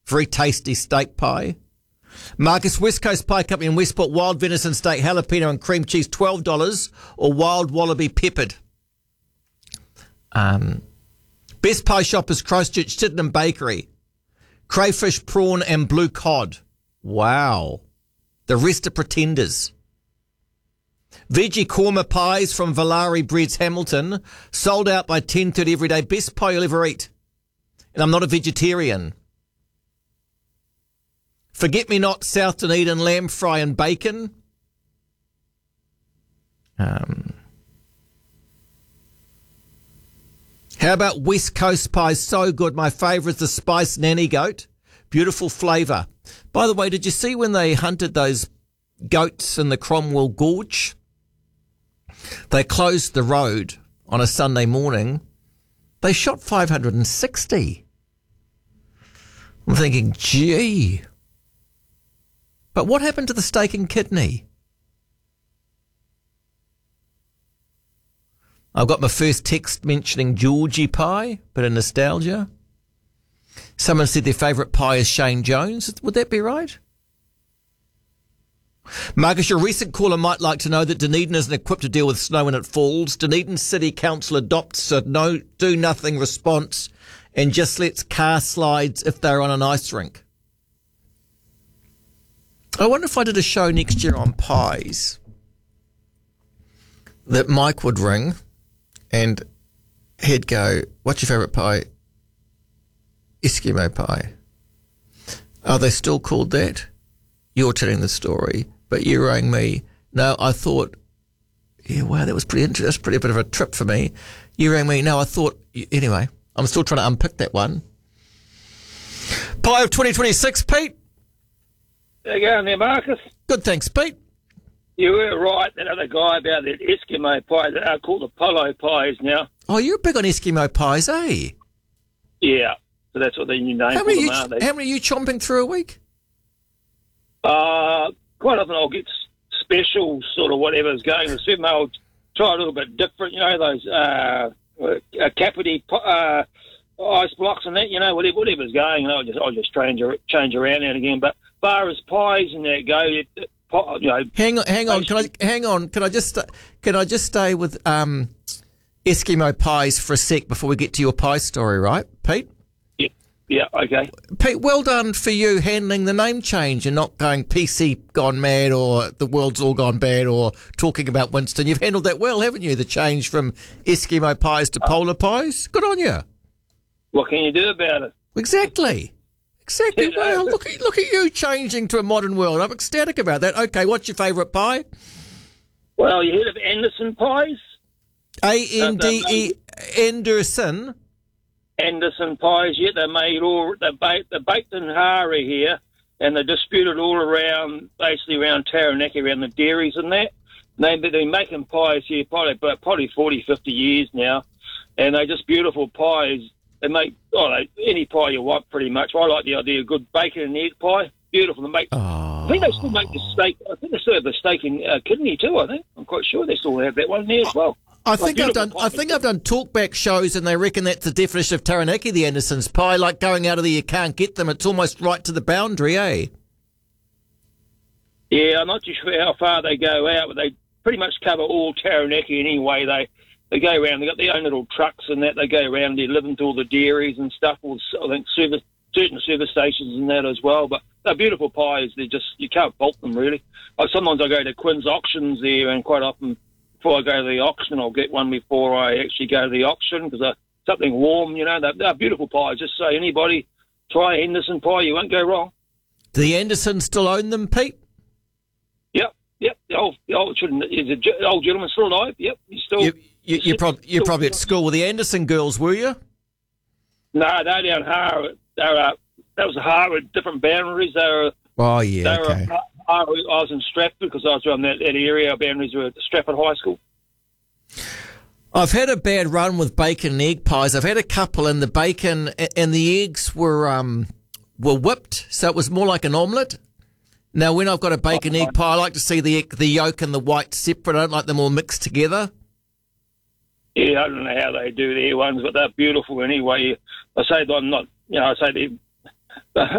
Very tasty steak pie. Marcus, West Coast Pie Company in Westport, wild venison steak, jalapeno and cream cheese, $12, or wild wallaby peppered. Best pie shop is Christchurch Sydenham Bakery. Crayfish, prawn and blue cod. Wow. The rest are pretenders. Veggie korma pies from Valari Breads Hamilton, sold out by 10:30 every day. Best pie you'll ever eat. And I'm not a vegetarian. Forget-me-not, South Dunedin lamb fry and bacon. How about West Coast pie? So good. My favourite is the Spice Nanny Goat. Beautiful flavour. By the way, did you see when they hunted those goats in the Cromwell Gorge? They closed the road on a Sunday morning. They shot 560. I'm thinking, gee. But what happened to the steak and kidney? I've got my first text mentioning Georgie pie, bit of nostalgia. Someone said their favourite pie is Shane Jones. Would that be right? Marcus, your recent caller might like to know that Dunedin isn't equipped to deal with snow when it falls. Dunedin City Council adopts a no do nothing response and just lets car slides if they're on an ice rink. I wonder if I did a show next year on pies that Mike would ring and he'd go, what's your favourite pie? Eskimo pie. Are they still called that? You're telling the story, but you rang me. No, I thought, yeah, wow, that was pretty interesting. That's pretty a bit of a trip for me. You rang me. No, I thought, anyway, I'm still trying to unpick that one. Pie of 2026, Pete. There you go, there, Marcus. Good, thanks, Pete. You were right, that other guy about that Eskimo pie that are called the polo pies now. Oh, you're big on Eskimo pies, eh? Yeah, so that's what the new name for them, aren't they? How many are you chomping through a week? Quite often I'll get special sort of whatever's going. Certainly I'll try a little bit different, you know, those Capity ice blocks and that, you know, whatever's going, you know, I'll just change around and again. But far as pies and that go, you know. Hang on. Can I just stay with Eskimo pies for a sec before we get to your pie story, right, Pete? Yeah, okay. Pete, well done for you handling the name change and not going PC gone mad or the world's all gone bad or talking about Winston. You've handled that well, haven't you? The change from Eskimo pies to polar pies. Good on you. What can you do about it? Exactly. Well, look at you changing to a modern world. I'm ecstatic about that. Okay, what's your favourite pie? Well, you heard of Anderson pies? A-N-D-E, Anderson. Anderson pies, yeah, they're baked in Hara here, and they're distributed all around, basically around Taranaki, around the dairies and that. They've been making pies here probably 40, 50 years now, and they're just beautiful pies. They make any pie you want, pretty much. I like the idea of good bacon and egg pie. Beautiful to make. I think they still make the steak. I think they still have the steak and kidney too. I think I'm quite sure they still have that one there as well. I think I've done talkback shows, and they reckon that's the definition of Taranaki, the Anderson's pie. Like going out of there, you can't get them. It's almost right to the boundary, eh? Yeah, I'm not too sure how far they go out, but they pretty much cover all Taranaki anyway. They go around. They got their own little trucks and that. They go around. They live into all the dairies and stuff. Or I think certain service stations and that as well. But they're beautiful pies. They're just, you can't fault them really. Sometimes I go to Quinn's auctions there, and quite often, before I go to the auction, I'll get one before I actually go to the auction because something warm, you know. They're beautiful pies. Just say anybody try a Henderson pie, you won't go wrong. Do the Andersons still own them, Pete? Yep. The old gentleman still alive. Yep, he's still. You're probably at school with the Anderson girls, were you? No, they're down Hara. That was Hara, different boundaries. Oh yeah. Okay. I was in Stratford because I was around that area. Our boundaries were at Stratford High School. I've had a bad run with bacon and egg pies. I've had a couple, and the bacon and the eggs were whipped, so it was more like an omelette. Now, when I've got a bacon egg pie, I like to see the yolk and the white separate. I don't like them all mixed together. Yeah, I don't know how they do their ones, but they're beautiful anyway. I say I'm not, you know, I say